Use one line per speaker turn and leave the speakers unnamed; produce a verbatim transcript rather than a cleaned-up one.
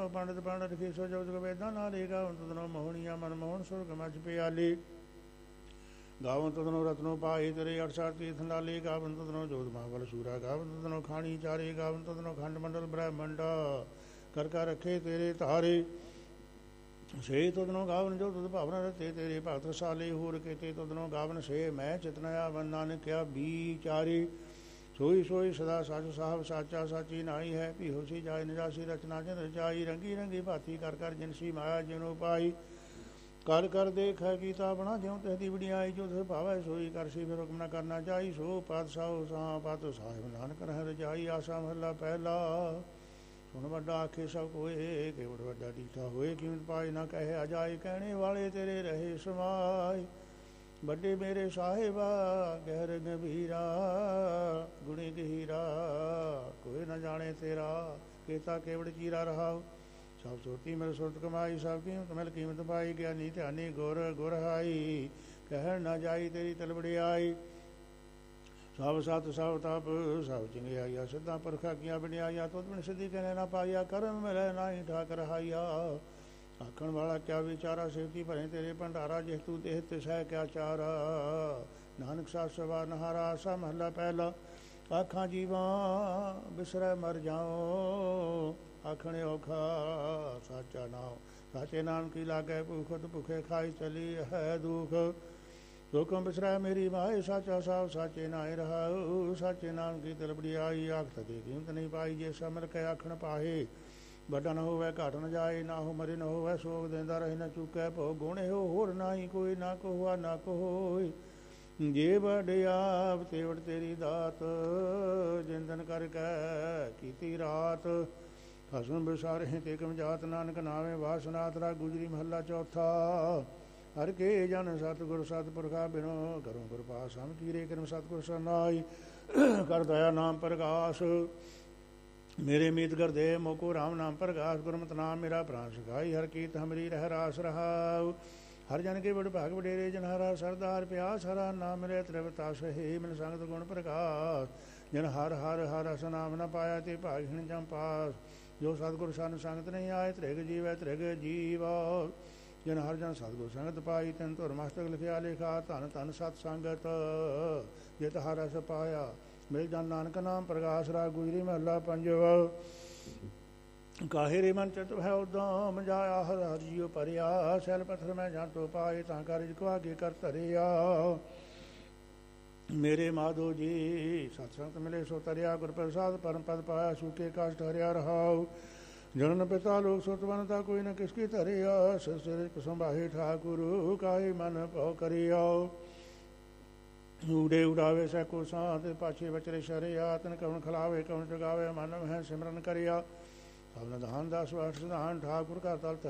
ਤਦਨੋ ਪੰਡਿਤ ਪੰਡਿਤ ਰਖੀ ਸੋ ਜਗਤ ਗਵੇਦਾਂ ਨਾਲੇ ਗਾਵਨ ਤਦਨੋ ਮੋਹਣੀਆਂ ਮਨ ਮੋਹਣ ਸੁਰਗ ਮਚ ਪਿਆਲੀ ਗਾਵਨ ਤਦਨੋ ਰਤਨੋ ਪਾਏ ਤੇਰੇ ਅਠਸਠ ਤੀਰਥ ਨਾਲੇ ਗਾਵਨ ਤਦਨੋ ਜੋਤ ਮਹਾਬਲ ਸੂਰਾ ਗਾਵਨ ਤਦਨੋ ਖਾਣੀ ਚਾਰੇ ਗਾਵਨ ਤਦਨੋ ਖੰਡ ਮੰਡਲ ਬ੍ਰਹਮੰਡ ਕਰ ਕਰ ਰੱਖੇ ਤੇਰੇ ਧਾਰੇ ਸੇ ਤਦਨੋ ਗਾਵਨ ਜੋ ਤੁਧ ਭਾਵਨਾ ਰਤੇ ਤੇਰੇ ਭਗਤ ਸਾਲੇ ਹੋਰ ਕੀਤੇ ਤਦਨੋ ਗਾਵਨ ਸੇ ਮੈਂ ਚਿਤਨਿਆ ਵਨ ਨਾਨਕਿਆ ਵਿਚਾਰੇ ਸੋਈ ਸੋਈ ਸਦਾ ਸੱਚ ਸਾਹਿਬ ਸਾਚਾ ਸਾਚੀ ਨਾਈ ਹੈ ਵੀ ਹੋਸੀ ਜਾਇ ਨਜਾਸੀ ਰਚਨਾ ਜਨ ਰਚਾਈ ਰੰਗੀ ਰੰਗੀ ਭਾਤੀ ਕਰ ਕਰ ਜਿਨਸੀ ਮਾਇਆ ਜਿਨੋ ਪਾਈ ਕਰ ਕਰ ਦੇਖ ਹੈ ਕੀਤਾ ਬਣਾ ਜਿਉ ਤੇਦੀ ਵਡਿਆਈ ਜੋ ਤਿਸ ਭਾਵੈ ਸੋਈ ਕਰਸੀ ਫਿਰ ਹੁਕਮ ਨਾ ਕਰਨਾ ਚਾਹੀ ਸੋ ਪਾਤਸ਼ਾਹ ਸਾਂ ਪਾਤ ਸਾਹਿਬ ਨਾਨਕ ਰਹਿ ਰਜਾਈ ਆਸਾ ਮਹਲਾ ਪਹਿਲਾ ਸੁਣ ਵੱਡਾ ਆਖੇ ਸਭ ਕੋਏ ਕੇਵੜ ਵੱਡਾ ਡੀਠਾ ਹੋਏ ਕੀਮਤ ਪਾਏ ਨਾ ਕਹੇ ਅਜਾਈ ਕਹਿਣੇ ਵਾਲੇ ਤੇਰੇ ਰਹੇ ਸਮਾਏ ਵੱਡੇ ਮੇਰੇ ਸਾਹਿਬਾ ਗਹਿਰ ਗੰਭੀਰਾ ਗੁਣੀ ਗਹੀਰਾ ਕੋਈ ਨਾ ਜਾਣੇ ਤੇਰਾ ਕੀਤਾ ਕੇਵੜ ਚੀਰਾ ਰਹਾਉ ਸਭ ਸੁਰਤੀ ਮਿਲ ਸੁਰਤ ਕਮਾਈ ਸਭ ਕੀਮਤ ਮਿਲ ਕੀਮਤ ਪਾਈ ਗਿਆਨੀ ਧਿਆਨੀ ਗੁਰ ਗੁਰ ਹਾਈ ਕਹਿਣ ਨਾ ਜਾਈ ਤੇਰੀ ਤਲਵੜਿਆਈ ਸਭ ਸਤ ਸਭ ਤਪ ਸਭ ਚੰਗਿਆਈਆ ਸਿੱਧਾ ਪਰਖਾ ਕੀਆਂ ਬੜਿਆਈਆਂ ਤੁਧ ਬਿਨ ਸਿੱਧੀ ਕਹਿ ਨਾ ਪਾਈਆ ਕਰਮ ਮਿਲੇ ਨਾਹੀ ਠਾਕ ਰਹਾਈਆ ਆਖਣ ਵਾਲਾ ਕਿਆ ਵਿਚਾਰਾ ਸੇਵਤੀ ਭਰੇ ਤੇਰੇ ਭੰਡਾਰਾ ਜਿਸ ਤੂੰ ਦੇਹ ਤਿਸੈ ਕਿਆ ਚਾਰਾ ਨਾਨਕ ਸਾਹਿਬ ਸਵਾ ਨਹਾਰਾ ਆਸਾ ਮਹਲਾ ਪਹਿਲਾ ਆਖਾਂ ਜੀਵਾਂ ਬਿਸਰੈ ਮਰ ਜਾਓ ਆਖਣੇ ਔਖਾ ਸਾਚਾ ਨਾਮ ਸਾਚੇ ਨਾਮ ਕੀ ਲਾਗੇ ਭੁਖਤ ਭੁਖੇ ਖਾਈ ਚਲੀ ਹੈ ਦੁਖ ਹੁਕਮ ਬਿਸਰੈ ਮੇਰੀ ਮਾਏ ਸਾਚਾ ਸਾਹਿਬ ਸਾਚੇ ਨਾਏ ਰਹਾਉ ਸਾਚੇ ਨਾਮ ਕੀ ਤਲਬੜਿਆਈ ਆਖ ਤਕੇ ਕੀਮਤ ਨਹੀਂ ਪਾਈ ਜੇ ਸਮਰ ਕੇ ਆਖਣ ਪਾਹੇ ਵੱਡਾ ਨਾ ਹੋਵੇ ਘਟ ਨਾ ਜਾਏ ਨਾ ਹੋ ਮਰੇ ਨਾ ਹੋਵੇ ਸੋਗ ਦਿੰਦਾ ਰਹੇ ਨਾ ਚੁੱਕੈ ਭੋ ਗੁਣੇ ਹੋ ਹੋਰ ਨਾਹੀ ਕੋਈ ਨਾ ਕੋਹਾ ਨਾ ਕੋਇ ਜੇ ਵਡਿਆਪ ਤੇਵੜ ਤੇਰੀ ਦਾਤ ਜਿੰਦਨ ਕਰ ਕੈ ਕੀਤੀ ਰਾਤ ਫਸਨ ਬਿਸਾਰੇ ਤੇ ਕਮ ਜਾਤ ਨਾਨਕ ਨਾਵੇਂ ਵਾਸਨਾਤ ਰਾ ਗੁਜਰੀ ਮਹੱਲਾ ਚੌਥਾ ਹਰ ਕੇ ਜਨ ਸਤਿਗੁਰ ਸਤਿਪੁਰਖਾ ਬਿਨੋ ਕਰੋ ਕਿਰਪਾ ਸਮ ਕੀਰੇ ਕਰਮ ਸਤਿਗੁਰ ਸਰਨਾਈ ਕਰ ਦਇਆ ਨਾਮ ਪ੍ਰਗਾਸ ਮੇਰੇ ਮੀਤ ਗਰਦੇ ਮੋਕੋ ਰਾਮ ਨਾਮ ਪ੍ਰਗਾਸ ਗੁਰਮਤਿ ਨਾਮ ਮੇਰਾ ਪ੍ਰਾਨ ਸਿਖਾਈ ਹਰ ਕੀਤ ਹਮਰੀ ਰਹਿ ਰਾਸ ਰਹਾਉ ਹਰ ਜਨ ਕੇ ਬੜ ਭਾਗ ਵਡੇਰੇ ਜਨ ਹਰਾ ਸਰਦਾਰ ਪਿਆਸ ਹਰਾ ਨਾਮ ਮੇਰੇ ਤ੍ਰਿਵਤਾ ਸਹੀ ਮਿਲ ਸੰਗਤ ਗੁਣ ਪ੍ਰਕਾਸ਼ ਜਨ ਹਰ ਹਰ ਹਰ ਰਸ ਨਾਮ ਨ ਪਾਇਆ ਤੇ ਭਾਗਿਣ ਜਮ ਪਾਸ ਜੋ ਸਤਿਗੁਰ ਸਨ ਸੰਗਤ ਨਹੀਂ ਆਏ ਤ੍ਰਿਗ ਜੀਵੈ ਤ੍ਰਿਗ ਜੀਵ ਜਨ ਹਰ ਜਨ ਸਤਿਗੁਰ ਸੰਗਤ ਪਾਈ ਤੈਨ ਧੁਰ ਮਸਤਕ ਲਿਖਿਆ ਲੇਖਾ ਧਨ ਧਨ ਸਤ ਸੰਗਤ ਜਿਤ ਹਰ ਰਸ ਪਾਇਆ ਮਿਲ ਜਨ ਨਾਨਕ ਨਾਮ ਪ੍ਰਗਾਸ ਰਾ ਗੁਜਰੀ ਮਹੱਲਾ ਪੰਜਵਾ ਕਾਹੇ ਰੇ ਮਨ ਚਿਤ ਹੈ ਉਦਮ ਜਾਇਆ ਹਰ ਹਰ ਜੀਉ ਭਰਿਆ ਸੈਲ ਪੱਥਰ ਮੈਂ ਜਾਂ ਤੋ ਪਾਏ ਤਾਂ ਕਾਰਜ ਕੋ ਆਗੇ ਕਰ ਧਰਿਆ ਮੇਰੇ ਮਾਧੋ ਜੀ ਸਤ ਸੰਗਤ ਮਿਲੇ ਸੋ ਤਰਿਆ ਗੁਰ ਪ੍ਰਸਾਦ ਪਰਮ ਪਦ ਪਾਇਆ ਸੁਕੇ ਕਾਸ਼ਟ ਹਰਿਆ ਰਹਾਉ ਜਨਨ ਪਿਤਾ ਲੋਕ ਸੁਤਵਨਤਾ ਕੋਈ ਨ ਕਿਸ ਕੀ ਧਰਿਆ ਸਿਰ ਸਿਰ ਸੰਭਾਹੇ ਠਾਕੁਰ ਕਾਹੇ ਮਨ ਭਉ ਕਰਿਆ ਊੜੇ ਉਡਾਵੇ ਸੈ ਕੋ ਸਾਧ ਪਾਛੇ ਬਚਰੇ ਸ਼ਰਿਆ ਤਨ ਕਵਣ ਖਲਾਵੇ ਕਵਣ ਜਗਾਵੇ ਮਨ ਹੈ ਸਿਮਰਨ ਕਰਿਆ ਸਭ ਨਿਧਾਨ ਦਾ ਸਵਾਸ ਸਿਧਾਨ ਠਾਕੁਰ ਕਾ ਤਲ